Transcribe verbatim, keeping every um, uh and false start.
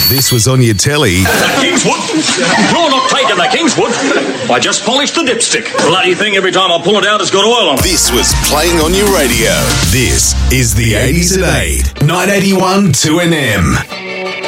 this was on your telly. The Kingswood? You're not taking the Kingswood. I just polished the dipstick. Bloody thing, every time I pull it out, it's got oil on it. This was playing on your radio. This is the eighties at eight. nine eighty-one two N M.